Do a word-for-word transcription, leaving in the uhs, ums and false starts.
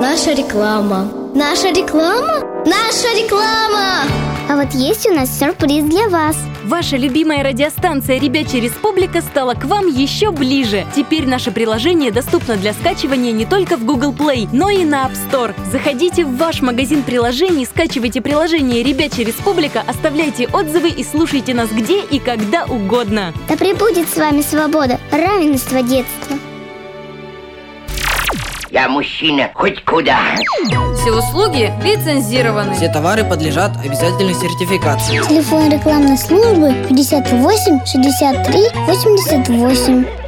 Наша реклама. Наша реклама? Наша реклама! А вот есть у нас сюрприз для вас. Ваша любимая радиостанция «Ребячья Республика» стала к вам еще ближе. Теперь наше приложение доступно для скачивания не только в Google Play, но и на App Store. Заходите в ваш магазин приложений, скачивайте приложение «Ребячья Республика», оставляйте отзывы и слушайте нас где и когда угодно. Да пребудет с вами свобода, равенство детства. Я мужчина, хоть куда. Все услуги лицензированы. Все товары подлежат обязательной сертификации. Телефон рекламной службы пятьдесят восемь шестьдесят три восемьдесят восемь.